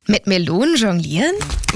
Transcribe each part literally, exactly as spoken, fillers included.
Mit Melonen jonglieren?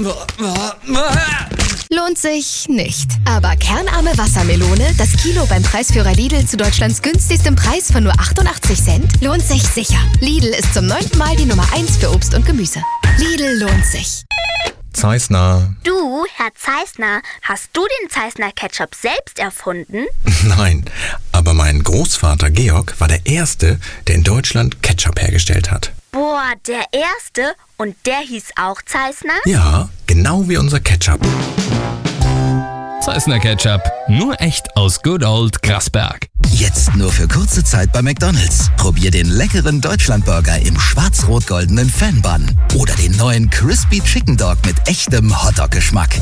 Lohnt sich nicht. Aber kernarme Wassermelone, das Kilo beim Preisführer Lidl zu Deutschlands günstigstem Preis von nur achtundachtzig Cent, lohnt sich sicher. Lidl ist zum neunten Mal die Nummer eins für Obst und Gemüse. Lidl lohnt sich. Zeissner. Du, Herr Zeissner, hast du den Zeissner Ketchup selbst erfunden? Nein, aber mein Großvater Georg war der Erste, der in Deutschland Ketchup hergestellt hat. Boah, der Erste? Und der hieß auch Zeissner? Ja, genau wie unser Ketchup. Zeissner Ketchup, nur echt aus Good Old Grasberg. Jetzt nur für kurze Zeit bei McDonald's. Probier den leckeren Deutschlandburger im schwarz-rot-goldenen Fan-Bun. Oder den neuen Crispy Chicken Dog mit echtem Hotdog-Geschmack.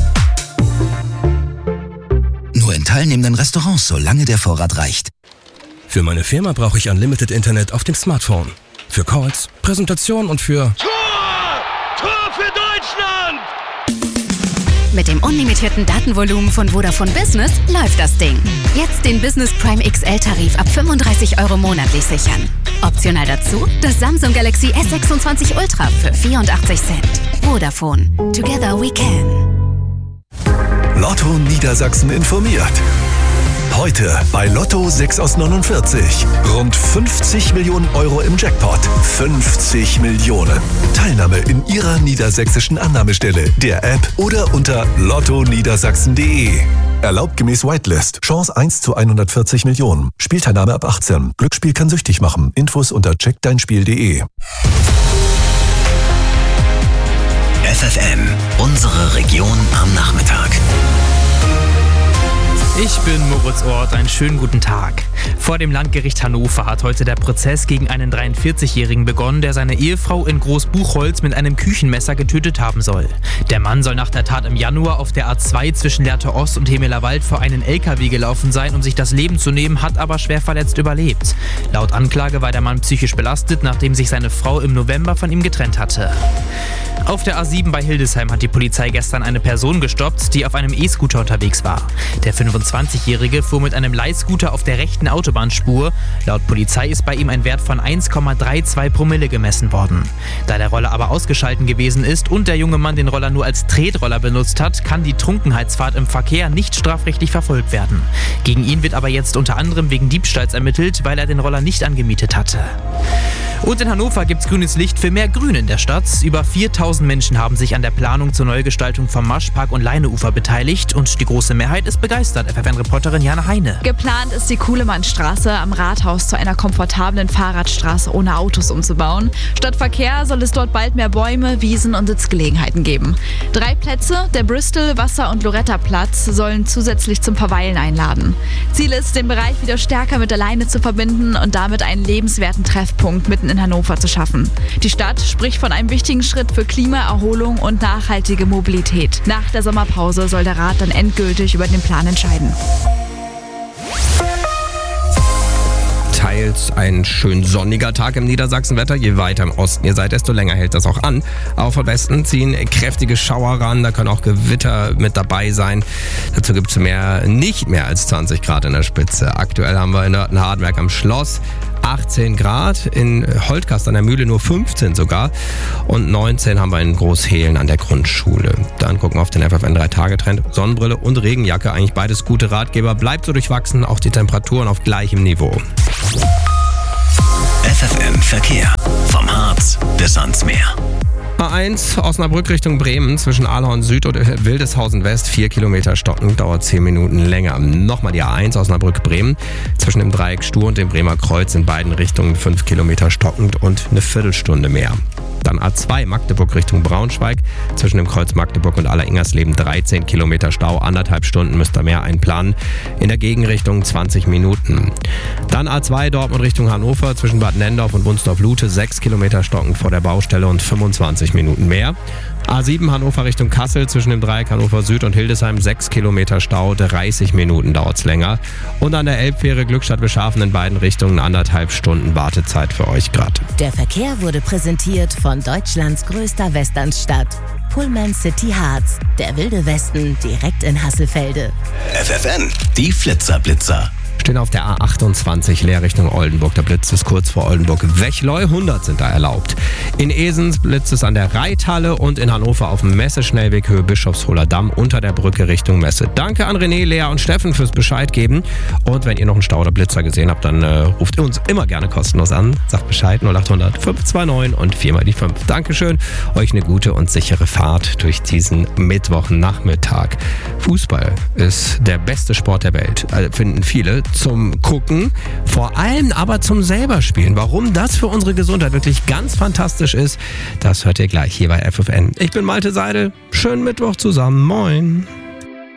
Nur in teilnehmenden Restaurants, solange der Vorrat reicht. Für meine Firma brauche ich Unlimited Internet auf dem Smartphone. Für Calls, Präsentationen und für... Tor! Tor für Deutschland! Mit dem unlimitierten Datenvolumen von Vodafone Business läuft das Ding. Jetzt den Business Prime X L-Tarif ab fünfunddreißig Euro monatlich sichern. Optional dazu das Samsung Galaxy S sechsundzwanzig Ultra für vierundachtzig Cent. Vodafone. Together we can. Lotto Niedersachsen informiert. Heute bei Lotto sechs aus neunundvierzig. Rund fünfzig Millionen Euro im Jackpot. fünfzig Millionen. Teilnahme in Ihrer niedersächsischen Annahmestelle, der App oder unter lotto niedersachsen punkt de. Erlaubt gemäß Whitelist. Chance eins zu hundertvierzig Millionen. Spielteilnahme ab achtzehn. Glücksspiel kann süchtig machen. Infos unter check dein spiel punkt de. F F M. Unsere Region am Nachmittag. Ich bin Moritz Ort, einen schönen guten Tag. Vor dem Landgericht Hannover hat heute der Prozess gegen einen dreiundvierzigjährigen begonnen, der seine Ehefrau in Großbuchholz mit einem Küchenmesser getötet haben soll. Der Mann soll nach der Tat im Januar auf der A zwei zwischen Lehrte Ost und Hemelerwald vor einen L K W gelaufen sein, um sich das Leben zu nehmen, hat aber schwer verletzt überlebt. Laut Anklage war der Mann psychisch belastet, nachdem sich seine Frau im November von ihm getrennt hatte. Auf der A sieben bei Hildesheim hat die Polizei gestern eine Person gestoppt, die auf einem E-Scooter unterwegs war. Der fünfundzwanzigjährige fuhr mit einem Leihscooter auf der rechten Autobahnspur. Laut Polizei ist bei ihm ein Wert von eins Komma zweiunddreißig Promille gemessen worden. Da der Roller aber ausgeschalten gewesen ist und der junge Mann den Roller nur als Tretroller benutzt hat, kann die Trunkenheitsfahrt im Verkehr nicht strafrechtlich verfolgt werden. Gegen ihn wird aber jetzt unter anderem wegen Diebstahls ermittelt, weil er den Roller nicht angemietet hatte. Und in Hannover gibt's grünes Licht für mehr Grün in der Stadt. Über viertausend Menschen haben sich an der Planung zur Neugestaltung vom Maschpark und Leineufer beteiligt und die große Mehrheit ist begeistert. F F N-Reporterin Jana Heine. Geplant ist die Kuhlemannstraße am Rathaus zu einer komfortablen Fahrradstraße ohne Autos umzubauen. Statt Verkehr soll es dort bald mehr Bäume, Wiesen und Sitzgelegenheiten geben. Drei Plätze, der Bristol-, Wasser- und Loretta-Platz, sollen zusätzlich zum Verweilen einladen. Ziel ist, den Bereich wieder stärker mit der Leine zu verbinden und damit einen lebenswerten Treffpunkt mitten in Hannover zu schaffen. Die Stadt spricht von einem wichtigen Schritt für Klima, Erholung und nachhaltige Mobilität. Nach der Sommerpause soll der Rat dann endgültig über den Plan entscheiden. Teils ein schön sonniger Tag im Niedersachsenwetter. Je weiter im Osten ihr seid, desto länger hält das auch an. Auch von Westen ziehen kräftige Schauer ran. Da können auch Gewitter mit dabei sein. Dazu gibt es mehr, nicht mehr als zwanzig Grad in der Spitze. Aktuell haben wir in Nörten-Hardenberg am Schloss achtzehn Grad, in Holtkast an der Mühle nur fünfzehn sogar und neunzehn haben wir in Großhehlen an der Grundschule. Dann gucken wir auf den F F N drei Tage Trend. Sonnenbrille und Regenjacke, eigentlich beides gute Ratgeber. Bleibt so durchwachsen, auch die Temperaturen auf gleichem Niveau. F F M Verkehr. Vom Harz bis ans Meer. A eins Osnabrück Richtung Bremen zwischen Aalhorn Süd und Wildeshausen West, vier Kilometer stockend, dauert zehn Minuten länger. Nochmal die A eins Osnabrück Bremen zwischen dem Dreieck Stur und dem Bremer Kreuz in beiden Richtungen fünf Kilometer stockend und eine Viertelstunde mehr. Dann A zwei Magdeburg Richtung Braunschweig zwischen dem Kreuz Magdeburg und Aller-Ingersleben dreizehn Kilometer Stau, anderthalb Stunden müsst ihr mehr einplanen. In der Gegenrichtung zwanzig Minuten. Dann A zwei Dortmund Richtung Hannover zwischen Bad Nendorf und Wunsdorf-Lute, sechs Kilometer stockend vor der Baustelle und fünfundzwanzig Minuten mehr. A sieben Hannover Richtung Kassel zwischen dem Dreieck Hannover Süd und Hildesheim, sechs Kilometer Stau, dreißig Minuten dauert's länger. Und an der Elbfähre Glückstadt-Beschafen in beiden Richtungen anderthalb Stunden Wartezeit für euch gerade. Der Verkehr wurde präsentiert von Deutschlands größter Westernstadt. Pullman City Harz, der wilde Westen direkt in Hasselfelde. F F N, die Flitzerblitzer. stehen auf der A achtundzwanzig leer Richtung Oldenburg. Der Blitz ist kurz vor Oldenburg-Wechleu. hundert sind da erlaubt. In Esens blitzt es an der Reithalle und in Hannover auf dem Messeschnellweg Höhe Bischofsholer Damm unter der Brücke Richtung Messe. Danke an René, Lea und Steffen fürs Bescheid geben. Und wenn ihr noch einen Stau oder Blitzer gesehen habt, dann äh, ruft ihr uns immer gerne kostenlos an. Sagt Bescheid null acht hundert fünf zwei neun und viermal die fünf. Dankeschön. Euch eine gute und sichere Fahrt durch diesen Mittwochnachmittag. Fußball ist der beste Sport der Welt, also finden viele, zum Gucken, vor allem aber zum selber spielen. Warum das für unsere Gesundheit wirklich ganz fantastisch ist, das hört ihr gleich hier bei F F N. Ich bin Malte Seidel. Schönen Mittwoch zusammen. Moin.